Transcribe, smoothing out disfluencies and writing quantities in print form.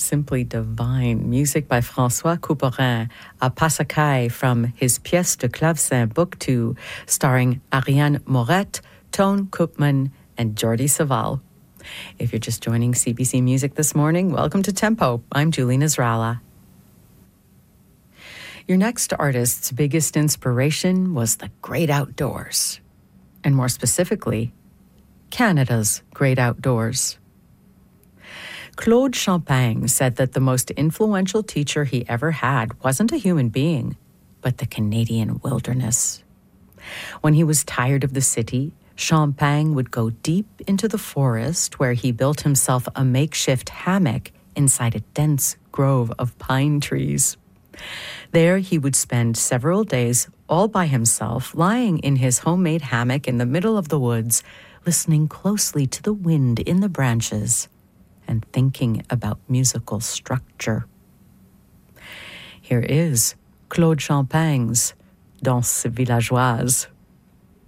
Simply divine. Music by François Couperin, a Passacaille from his Pièce de Clavecin Book 2, starring Ariane Moret, Tone Koopman, and Jordi Savall. If you're just joining CBC Music this morning, welcome to Tempo. I'm Julie Nasrallah. Your next artist's biggest inspiration was the great outdoors, and more specifically, Canada's great outdoors. Claude Champagne said that the most influential teacher he ever had wasn't a human being, but the Canadian wilderness. When he was tired of the city, Champagne would go deep into the forest where he built himself a makeshift hammock inside a dense grove of pine trees. There he would spend several days all by himself, lying in his homemade hammock in the middle of the woods, listening closely to the wind in the branches and thinking about musical structure. Here is Claude Champagne's Danse Villageoise.